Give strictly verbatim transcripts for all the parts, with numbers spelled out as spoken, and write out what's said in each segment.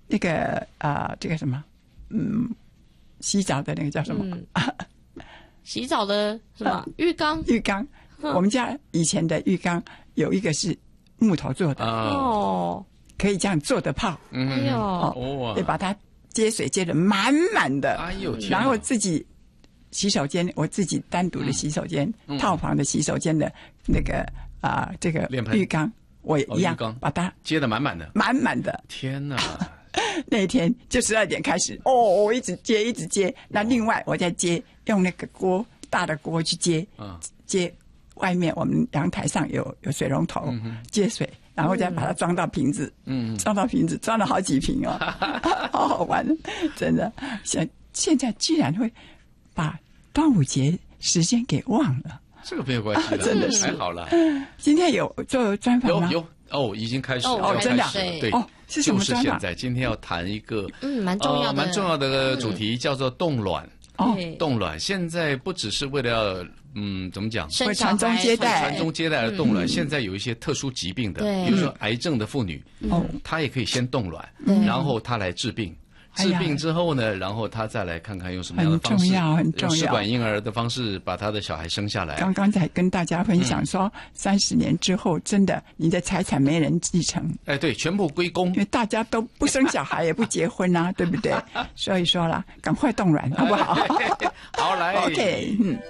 那个啊、呃，这个什么，嗯，洗澡的那个叫什么？嗯、 洗澡的什么、呃、浴缸？ 浴缸。我们家以前的浴缸有一个是木头做的哦，可以这样做的泡。 哎呦， 哦，得把它接水接得满满的。 哎呦， 然后自己洗手间，我自己单独的洗手间，嗯、套房的洗手间的那个啊、呃，这个浴缸。我也一样，哦、把它接得满满的， 满满的。 天哪！ 那一天就十二点开始，哦，我一直接，一直接。那另外我再接，用那个锅大的锅去接，嗯、接外面我们阳台上有有水龙头、嗯、接水，然后再把它装到瓶子，嗯，装到瓶子，装了好几瓶哦，好好玩，真的。现现在居然会把端午节时间给忘了。 这个没有关系的， 真的是还好了。 今天有做专访吗？ 有有哦，已经开始了， 哦，真的对哦，是什么专访？ 就是现在，今天要谈一个嗯，蛮重要的、 蛮、呃、重要的主题，嗯、叫做冻卵。 哦， 冻卵现在不只是为了要嗯，怎么讲？ 会传宗接代， 传宗接代的冻卵。嗯、现在有一些特殊疾病的，比如说癌症的妇女，哦、嗯，她也可以先冻卵，嗯、然后她来治病。治病之后呢，然后他再来看看用什么样的方式， 很重要，很重要， 用试管婴儿的方式把他的小孩生下来。 刚刚才跟大家分享说，三十年之后，真的你的财产没人继承。 哎，对，全部归公， 因为大家都不生小孩，也不结婚啊，对不对？所以说啦，赶快冻卵，好不好？ 好，来 ，OK， 嗯。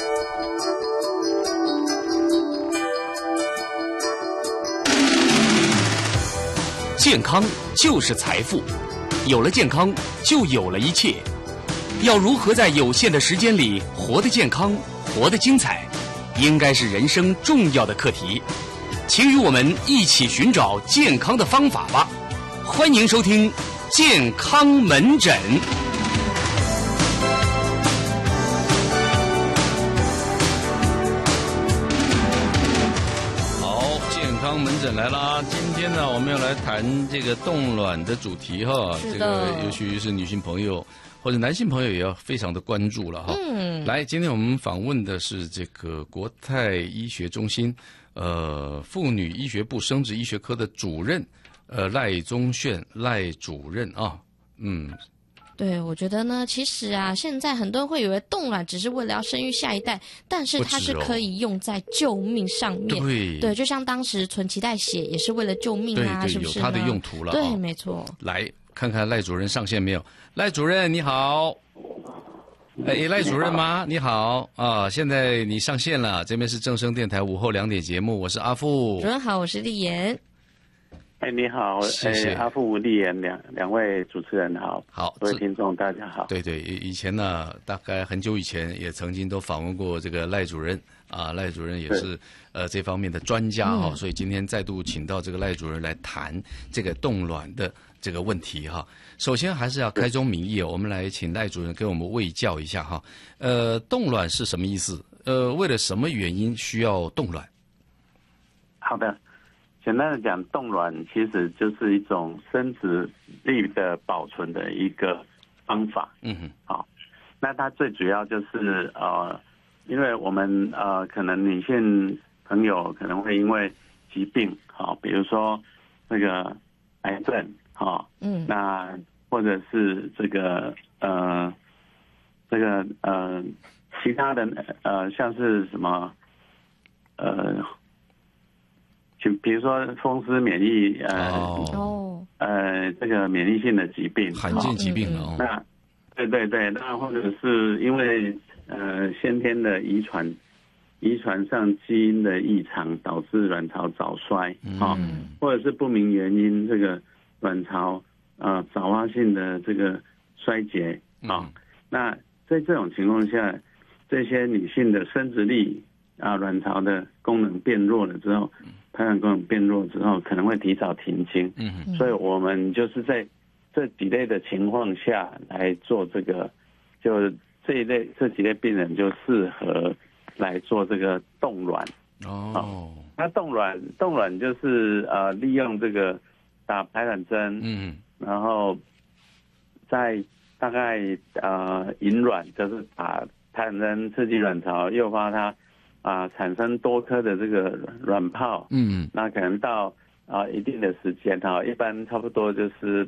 健康就是财富。有了健康，就有了一切。要如何在有限的时间里活得健康，活得精彩，应该是人生重要的课题。请与我们一起寻找健康的方法吧。欢迎收听健康门诊。 门诊来啦！今天呢，我们要来谈这个冻卵的主题哈。这个尤其是女性朋友或者男性朋友也要非常的关注了哈。嗯，来，今天我们访问的是这个国泰医学中心呃妇女医学部生殖医学科的主任呃赖宗炫赖主任啊。嗯。 对，我觉得呢，其实啊，现在很多人会以为冻卵只是为了要生育下一代，但是它是可以用在救命上面。 对， 对，就像当时存脐带血也是为了救命啊， 对对， 是不是有它的用途了。 对，哦、没错。 来看看赖主任上线没有？赖主任你好，哎，赖主任吗？你好啊，现在你上线了，这边是正声电台午后两点节目，我是阿富。 主任好，我是丽妍。 哎，你好， 谢谢阿富、丽妍两两位主持人好， 好， 各位听众大家好。 对对，以前呢，大概很久以前也曾经都访问过这个赖主任啊，赖主任也是呃这方面的专家哈、嗯，所以今天再度请到这个赖主任来谈这个冻卵的这个问题哈。首先还是要开宗明义，我们来请赖主任给我们卫教一下哈。呃，冻卵是什么意思？呃，为了什么原因需要冻卵？ 好的。简单的讲，冻卵其实就是一种生殖力的保存的一个方法。嗯哼，好，那它最主要就是呃，因为我们呃，可能女性朋友可能会因为疾病，好，比如说那个癌症，好，嗯，那或者是这个呃，这个呃，其他的呃，像是什么呃。就比如说风湿免疫呃哦呃这个免疫性的疾病， 罕见疾病了、哦。 那对对对，那或者是因为呃先天的遗传遗传上基因的异常导致卵巢早衰啊、嗯哦，或者是不明原因这个卵巢呃早发性的这个衰竭啊、哦嗯。那在这种情况下，这些女性的生殖力啊卵巢的功能变弱了之后。排卵功能变弱之后，可能会提早停经，嗯，所以我们就是在这几类的情况下来做这个，就这一类这几类病人就适合来做这个冻卵。哦，那冻卵冻卵就是呃利用这个打排卵针，嗯，然后在大概呃引卵，就是把排卵针刺激卵巢，诱发它。啊，产生多颗的这个卵泡，嗯，那可能到啊一定的时间哈，一般差不多就是